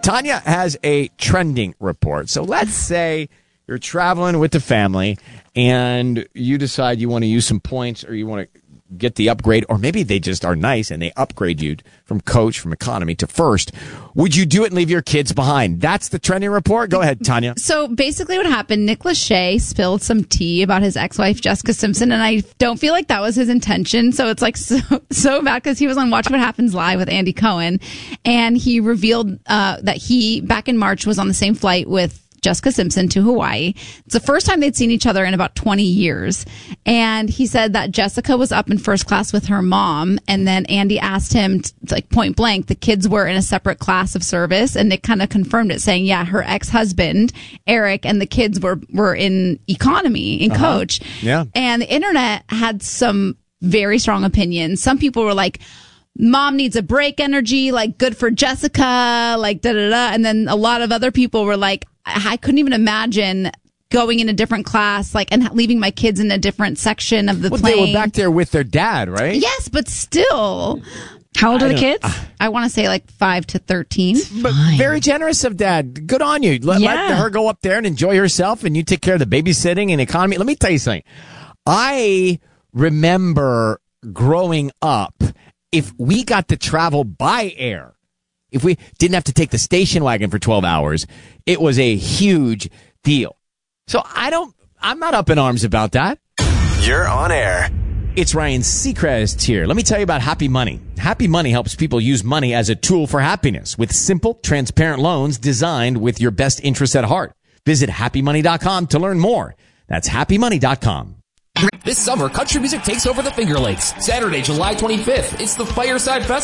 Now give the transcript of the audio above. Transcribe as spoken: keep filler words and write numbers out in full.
Tanya has a trending report. So let's say you're traveling with the family and you decide you want to use some points or you want to get the upgrade, or maybe they just are nice and they upgrade you from coach, from economy to first. Would you do it and leave your kids behind? That's the trending report. Go ahead, Tanya. So basically what happened, Nick Lachey spilled some tea about his ex-wife, Jessica Simpson, and I don't feel like that was his intention. So it's like so, so bad because he was on Watch What Happens Live with Andy Cohen, and he revealed uh, that he, back in March, was on the same flight with Jessica Simpson to Hawaii. It's the first time they'd seen each other in about twenty years. And he said that Jessica was up in first class with her mom. And then Andy asked him, to, like point blank, the kids were in a separate class of service. And Nick kind of confirmed it, saying, yeah, her ex-husband, Eric, and the kids were, were in economy, in uh-huh. coach. Yeah. And the internet had some very strong opinions. Some people were like, Mom needs a break energy, like good for Jessica, like da da da. And then a lot of other people were like, I couldn't even imagine going in a different class, like, and leaving my kids in a different section of the well, plane. They were back there with their dad, right? Yes, but still. How old are the kids? I want to say like five to thirteen. But very generous of dad. Good on you. Let, yeah. let her go up there and enjoy herself, and you take care of the babysitting and economy. Let me tell you something. I remember growing up, if we got to travel by air, if we didn't have to take the station wagon for twelve hours, it was a huge deal. So I don't, I'm not up in arms about that. You're on air. It's Ryan Seacrest here. Let me tell you about Happy Money. Happy Money helps people use money as a tool for happiness with simple, transparent loans designed with your best interests at heart. Visit happy money dot com to learn more. That's happy money dot com. This summer, country music takes over the Finger Lakes. Saturday, July twenty-fifth. It's the Fireside Festival.